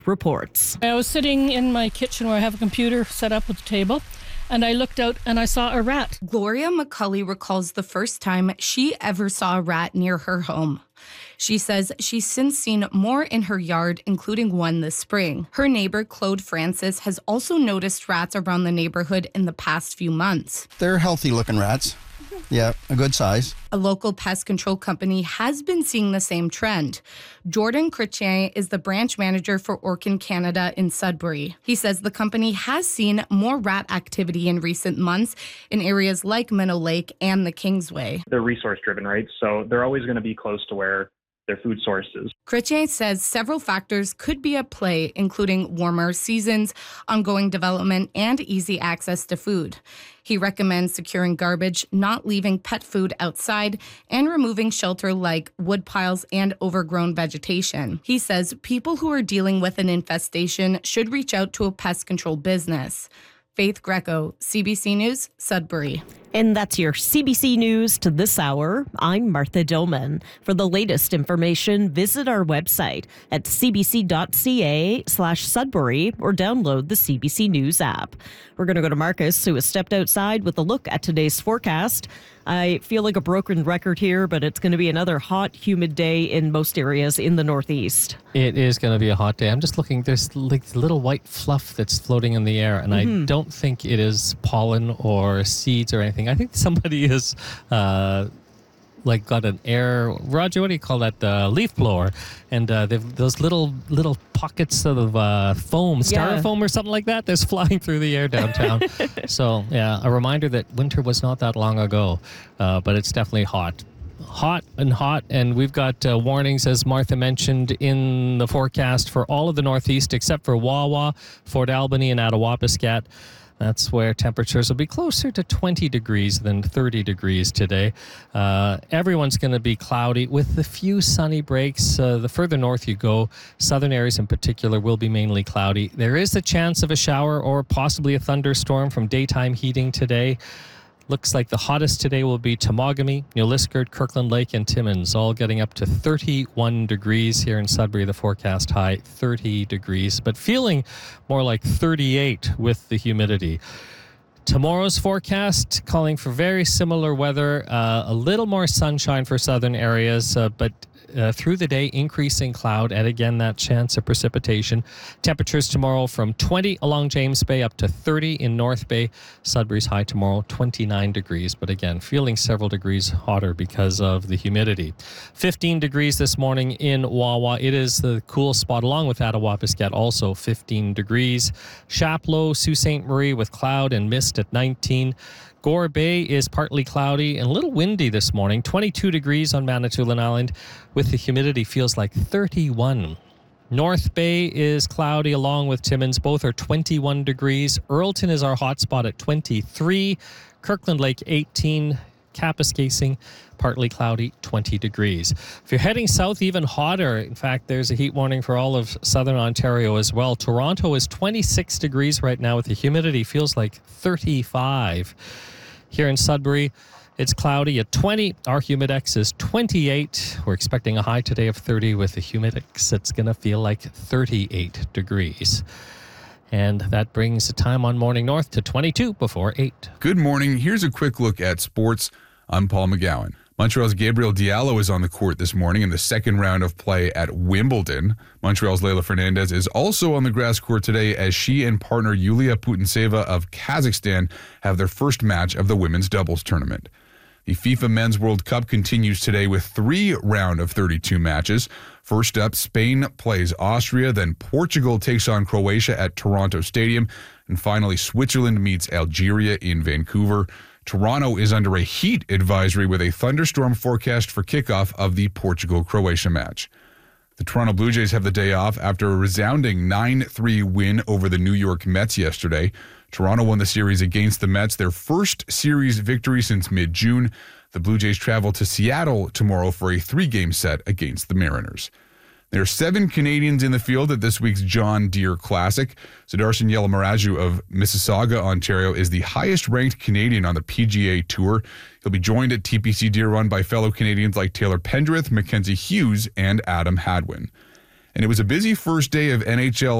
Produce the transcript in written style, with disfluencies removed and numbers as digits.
reports. I was sitting in my kitchen where I have a computer set up with a table, and I looked out and I saw a rat. Gloria McCulley recalls the first time she ever saw a rat near her home. She says she's since seen more in her yard, including one this spring. Her neighbor, Claude Francis, has also noticed rats around the neighborhood in the past few months. They're healthy-looking rats. Yeah, a good size. A local pest control company has been seeing the same trend. Jordan Chrétien is the branch manager for Orkin Canada in Sudbury. He says the company has seen more rat activity in recent months in areas like Minnow Lake and the Kingsway. They're resource-driven, right? So they're always going to be close to where their food source is. Chrétien says several factors could be at play, including warmer seasons, ongoing development, and easy access to food. He recommends securing garbage, not leaving pet food outside, and removing shelter like wood piles and overgrown vegetation. He says people who are dealing with an infestation should reach out to a pest control business. Faith Greco, CBC News, Sudbury. And that's your CBC News to this hour. I'm Martha Dillman. For the latest information, visit our website at cbc.ca/Sudbury or download the CBC News app. We're going to go to Marcus, who has stepped outside with a look at today's forecast. I feel like a broken record here, but it's going to be another hot, humid day in most areas in the Northeast. It is going to be a hot day. I'm just looking. There's like little white fluff that's floating in the air, and I don't think it is pollen or seeds or anything. I think somebody has got an air, Roger, what do you call that? Leaf blower. And they've those little pockets of foam, styrofoam or something like that, that's flying through the air downtown. So, yeah, a reminder that winter was not that long ago, but it's definitely hot. Hot, and we've got warnings, as Martha mentioned, in the forecast for all of the Northeast except for Wawa, Fort Albany, and Attawapiskat. That's where temperatures will be closer to 20 degrees than 30 degrees today. Everyone's going to be cloudy with a few sunny breaks. The further north you go, southern areas in particular will be mainly cloudy. There is a chance of a shower or possibly a thunderstorm from daytime heating today. Looks like the hottest today will be Temagami, New Liskeard, Kirkland Lake, and Timmins, all getting up to 31 degrees here in Sudbury. The forecast high, 30 degrees, but feeling more like 38 with the humidity. Tomorrow's forecast calling for very similar weather, a little more sunshine for southern areas, but through the day, increasing cloud, and again, that chance of precipitation. Temperatures tomorrow from 20 along James Bay up to 30 in North Bay. Sudbury's high tomorrow, 29 degrees, but again, feeling several degrees hotter because of the humidity. 15 degrees this morning in Wawa. It is the cool spot, along with Attawapiskat, also 15 degrees. Chapleau, Sault Ste. Marie with cloud and mist at 19. Gore Bay is partly cloudy and a little windy this morning. 22 degrees on Manitoulin Island, with the humidity feels like 31. North Bay is cloudy along with Timmins. Both are 21 degrees. Earlton is our hotspot at 23. Kirkland Lake 18. Kapuskasing, partly cloudy, 20 degrees. If you're heading south, even hotter. In fact, there's a heat warning for all of southern Ontario as well. Toronto is 26 degrees right now with the humidity. Feels like 35. Here in Sudbury, it's cloudy at 20. Our Humidex is 28. We're expecting a high today of 30 with the Humidex. It's going to feel like 38 degrees. And that brings the time on Morning North to 22 before 8. Good morning. Here's a quick look at sports. I'm Paul McGowan. Montreal's Gabriel Diallo is on the court this morning in the second round of play at Wimbledon. Montreal's Leylah Fernandez is also on the grass court today as she and partner Yulia Putintseva of Kazakhstan have their first match of the women's doubles tournament. The FIFA Men's World Cup continues today with 3 round of 32 matches. First up, Spain plays Austria, then Portugal takes on Croatia at Toronto Stadium, and finally Switzerland meets Algeria in Vancouver. Toronto is under a heat advisory with a thunderstorm forecast for kickoff of the Portugal-Croatia match. The Toronto Blue Jays have the day off after a resounding 9-3 win over the New York Mets yesterday. Toronto won the series against the Mets, their first series victory since mid-June. The Blue Jays travel to Seattle tomorrow for a 3-game set against the Mariners. There are 7 Canadians in the field at this week's John Deere Classic. Sudarshan Yelamaraju of Mississauga, Ontario, is the highest-ranked Canadian on the PGA Tour. He'll be joined at TPC Deer Run by fellow Canadians like Taylor Pendrith, Mackenzie Hughes, and Adam Hadwin. And it was a busy first day of NHL